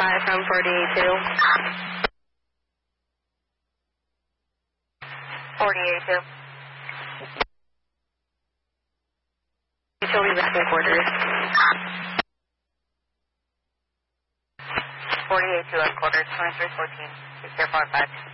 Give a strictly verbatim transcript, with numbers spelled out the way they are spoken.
five from forty-eight two. forty-eight two. Utility rescue quarters. forty-eight two at quarters, twenty-three fourteen. Take care, five five.